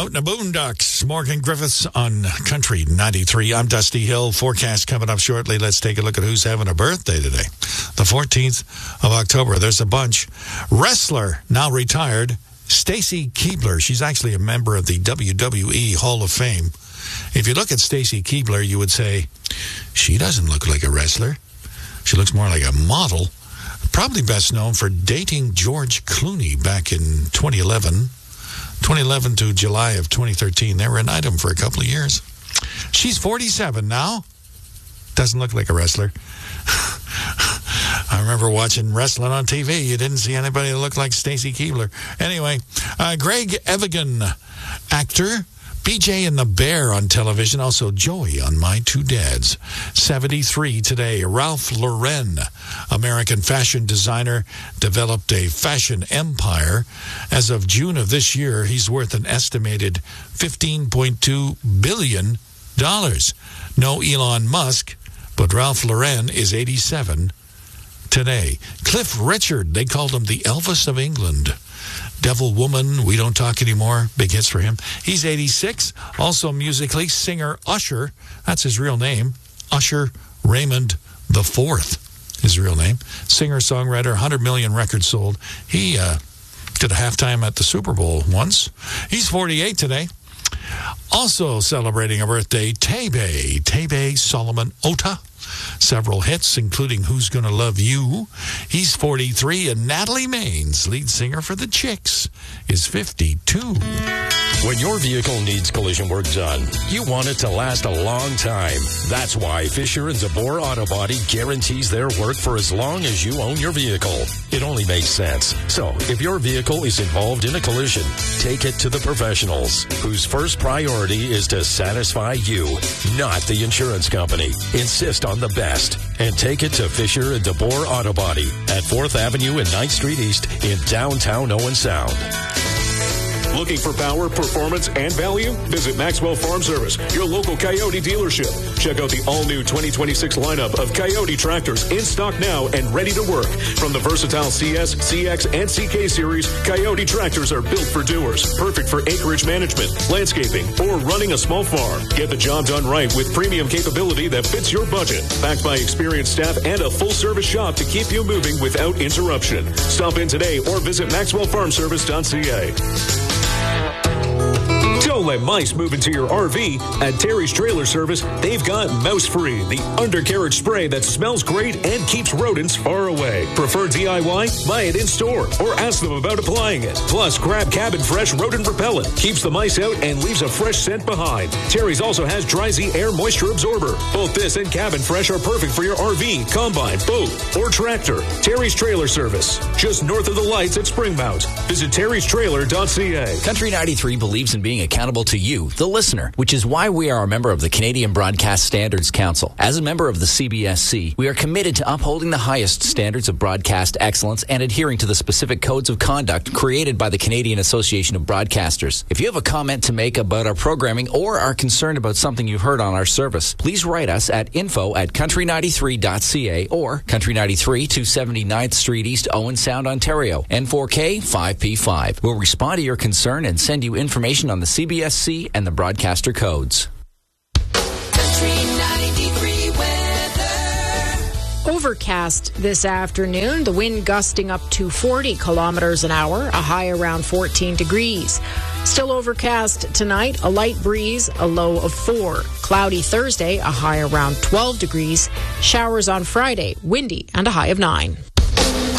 Out in the boondocks, Morgan Griffiths on Country 93. I'm Dusty Hill. Forecast coming up shortly. Let's take a look at who's having a birthday today. The 14th of October. There's a bunch. Wrestler, now retired, Stacy Keibler. She's actually a member of the WWE Hall of Fame. If you look at Stacy Keibler, you would say, she doesn't look like a wrestler. She looks more like a model. Probably best known for dating George Clooney back in 2011 to July of 2013. They were an item for a couple of years. She's 47 now. Doesn't look like a wrestler. I remember watching wrestling on TV. You didn't see anybody that looked like Stacy Keibler. Anyway, Greg Evigan, actor. BJ and the Bear on television. Also Joey on My Two Dads. 73 today. Ralph Lauren, American fashion designer, developed a fashion empire. As of June of this year, he's worth an estimated $15.2 billion. No Elon Musk, but Ralph Lauren is 87 today. Cliff Richard, they called him the Elvis of England. Devil Woman, We Don't Talk Anymore, big hits for him. He's 86. Also musically, singer Usher, that's his real name, Usher Raymond IV, his real name. Singer-songwriter, 100 million records sold. He did a halftime at the Super Bowl once. He's 48 today. Also celebrating a birthday, Tebe Solomon Ota. Several hits, including Who's Gonna Love You. He's 43, and Natalie Maines, lead singer for The Chicks, is 52. When your vehicle needs collision work done, you want it to last a long time. That's why Fisher & DeBoer Auto Body guarantees their work for as long as you own your vehicle. It only makes sense. So, if your vehicle is involved in a collision, take it to the professionals, whose first priority is to satisfy you, not the insurance company. Insist on the best, and take it to Fisher & DeBoer Auto Body at 4th Avenue and 9th Street East in downtown Owen Sound. Looking for power, performance, and value? Visit Maxwell Farm Service, your local Coyote dealership. Check out the all-new 2026 lineup of Coyote tractors in stock now and ready to work. From the versatile CS, CX, and CK series, Coyote tractors are built for doers, perfect for acreage management, landscaping, or running a small farm. Get the job done right with premium capability that fits your budget. Backed by experienced staff and a full-service shop to keep you moving without interruption. Stop in today or visit maxwellfarmservice.ca. Don't let mice move into your RV. At Terry's Trailer Service, they've got Mouse Free, the undercarriage spray that smells great and keeps rodents far away. Prefer DIY? Buy it in store or ask them about applying it. Plus, grab Cabin Fresh Rodent Repellent. Keeps the mice out and leaves a fresh scent behind. Terry's also has Dry Z Air Moisture Absorber. Both this and Cabin Fresh are perfect for your RV, combine, boat, or tractor. Terry's Trailer Service, just north of the lights at Springmount. Visit terrystrailer.ca. Country 93 believes in being accountable to you, the listener, which is why we are a member of the Canadian Broadcast Standards Council. As a member of the CBSC, we are committed to upholding the highest standards of broadcast excellence and adhering to the specific codes of conduct created by the Canadian Association of Broadcasters. If you have a comment to make about our programming or are concerned about something you've heard on our service, please write us at info@country93.ca or Country 93, 279th Street East, Owen Sound, Ontario, N4K 5P5. We'll respond to your concern and send you information on the CBSC and the broadcaster codes. Country 93 weather. Overcast this afternoon, the wind gusting up to 40 kilometers an hour, a high around 14 degrees. Still overcast tonight, a light breeze, a low of 4. Cloudy Thursday, a high around 12 degrees. Showers on Friday, windy and a high of 9.